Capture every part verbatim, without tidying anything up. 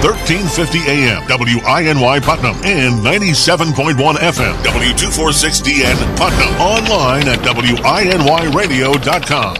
thirteen fifty A M, W I N Y Putnam, and ninety-seven point one F M, W two forty-six D N Putnam. Online at W I N Y radio dot com.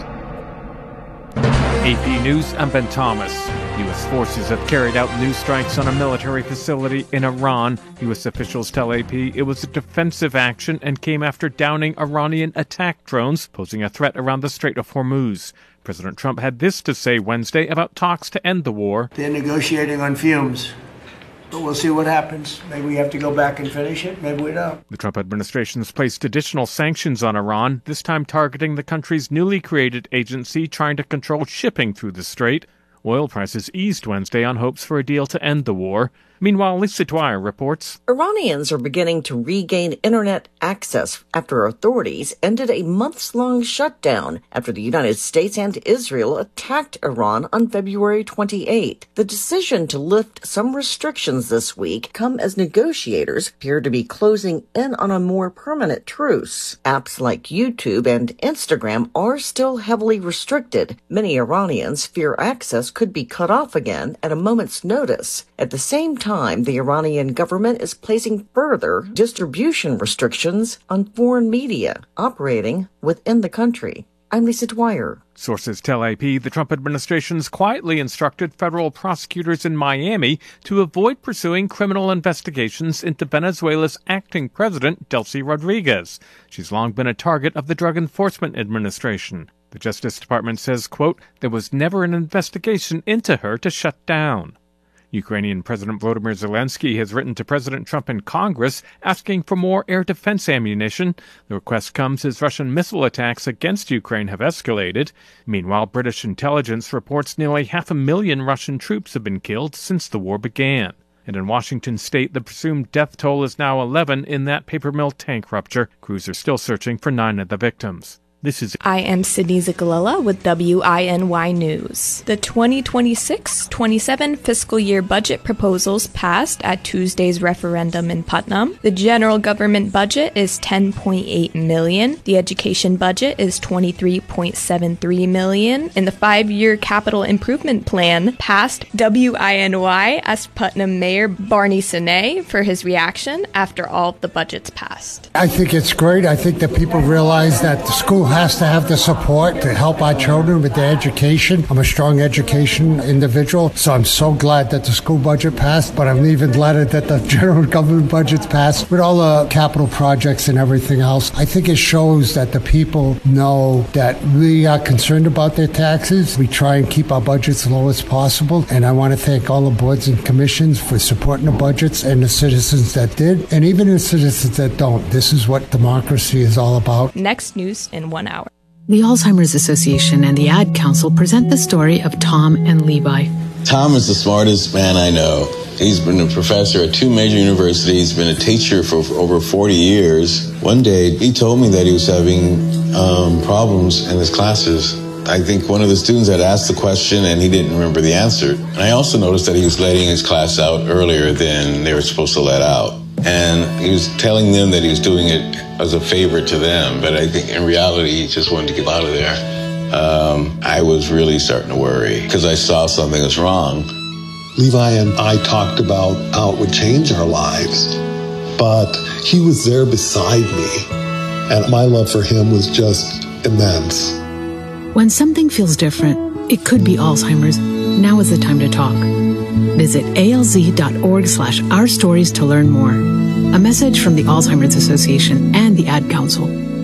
A P News, I'm Ben Thomas. U S forces have carried out new strikes on a military facility in Iran. U S officials tell A P it was a defensive action and came after downing Iranian attack drones, posing a threat around the Strait of Hormuz. President Trump had this to say Wednesday about talks to end the war. They're negotiating on fumes, but we'll see what happens. Maybe we have to go back and finish it. Maybe we don't. The Trump administration has placed additional sanctions on Iran, this time targeting the country's newly created agency trying to control shipping through the strait. Oil prices eased Wednesday on hopes for a deal to end the war. Meanwhile, Lisa Dwyer reports. Iranians are beginning to regain internet access after authorities ended a months-long shutdown after the United States and Israel attacked Iran on February twenty-eighth. The decision to lift some restrictions this week come as negotiators appear to be closing in on a more permanent truce. Apps like YouTube and Instagram are still heavily restricted. Many Iranians fear access could be cut off again at a moment's notice. At the same time, Time, the Iranian government is placing further distribution restrictions on foreign media operating within the country. I'm Lisa Dwyer. Sources tell A P the Trump administration's quietly instructed federal prosecutors in Miami to avoid pursuing criminal investigations into Venezuela's acting president, Delcy Rodriguez. She's long been a target of the Drug Enforcement Administration. The Justice Department says, quote, there was never an investigation into her to shut down. Ukrainian President Volodymyr Zelensky has written to President Trump in Congress asking for more air defense ammunition. The request comes as Russian missile attacks against Ukraine have escalated. Meanwhile, British intelligence reports nearly half a million Russian troops have been killed since the war began. And in Washington state, the presumed death toll is now eleven in that paper mill tank rupture. Crews are still searching for nine of the victims. This is I am Sydney Zicolella with W I N Y News. The twenty twenty-six twenty-seven fiscal year budget proposals passed at Tuesday's referendum in Putnam. The general government budget is ten point eight million dollars. The education budget is twenty-three point seven three million dollars. And the five-year capital improvement plan passed. W I N Y asked Putnam Mayor Barney Sine for his reaction after all of the budgets passed. I think it's great. I think that people realize that the school has to have the support to help our children with their education. I'm a strong education individual, so I'm so glad that the school budget passed, but I'm even glad that the general government budget's passed with all the capital projects and everything else. I think it shows that the people know that we are concerned about their taxes. We try and keep our budgets low as possible, and I want to thank all the boards and commissions for supporting the budgets and the citizens that did, and even the citizens that don't. This is what democracy is all about. Next news in one hour. The Alzheimer's Association and the Ad Council present the story of Tom and Levi. Tom is the smartest man I know. He's been a professor at two major universities, been a teacher for, for over forty years. One day, he told me that he was having um, problems in his classes. I think one of the students had asked the question and he didn't remember the answer. And I also noticed that he was letting his class out earlier than they were supposed to let out. And he was telling them that he was doing it as a favor to them, but I think in reality he just wanted to get out of there. Um, I was really starting to worry because I saw something was wrong. Levi and I talked about how it would change our lives, but he was there beside me, and my love for him was just immense. When something feels different, it could be Alzheimer's. Now is the time to talk. Visit alz.org slash our stories to learn more. A message from the Alzheimer's Association and the Ad Council.